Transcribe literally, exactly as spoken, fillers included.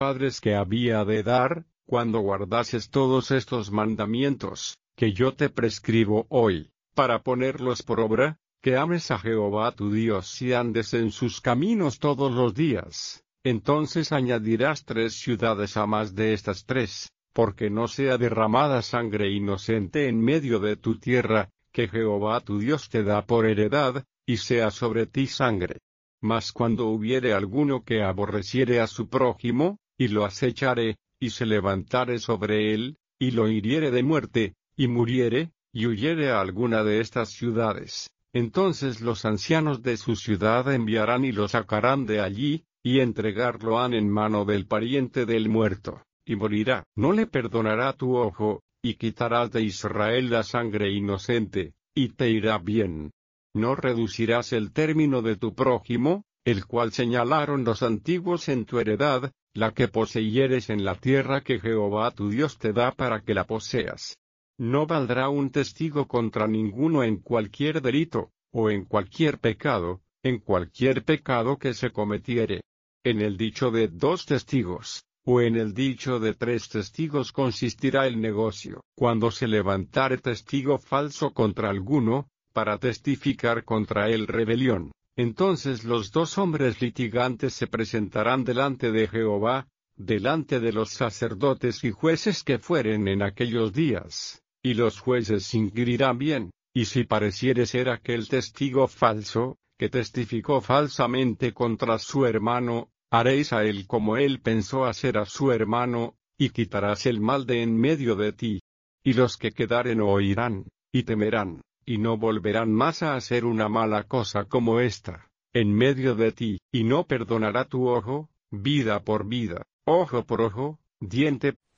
padres que había de dar, cuando guardases todos estos mandamientos, que yo te prescribo hoy, para ponerlos por obra, que ames a Jehová tu Dios y andes en sus caminos todos los días. Entonces añadirás tres ciudades a más de estas tres, porque no sea derramada sangre inocente en medio de tu tierra, que Jehová tu Dios te da por heredad, y sea sobre ti sangre. Mas cuando hubiere alguno que aborreciere a su prójimo, y lo acechare, y se levantare sobre él, y lo hiriere de muerte, y muriere, y huyere a alguna de estas ciudades, entonces los ancianos de su ciudad enviarán y lo sacarán de allí, y entregarlo han en mano del pariente del muerto, y morirá. No le perdonará tu ojo, y quitarás de Israel la sangre inocente, y te irá bien. No reducirás el término de tu prójimo, el cual señalaron los antiguos en tu heredad, la que poseyeres en la tierra que Jehová tu Dios te da para que la poseas. No valdrá un testigo contra ninguno en cualquier delito, o en cualquier pecado, en cualquier pecado que se cometiere. En el dicho de dos testigos, o en el dicho de tres testigos consistirá el negocio. Cuando se levantare testigo falso contra alguno, para testificar contra él rebelión, entonces los dos hombres litigantes se presentarán delante de Jehová, delante de los sacerdotes y jueces que fueren en aquellos días, y los jueces inquirirán bien, y si pareciere ser aquel testigo falso, que testificó falsamente contra su hermano, haréis a él como él pensó hacer a su hermano, y quitarás el mal de en medio de ti. Y los que quedaren oirán, y temerán, y no volverán más a hacer una mala cosa como esta, en medio de ti, y no perdonará tu ojo, vida por vida, ojo por ojo, diente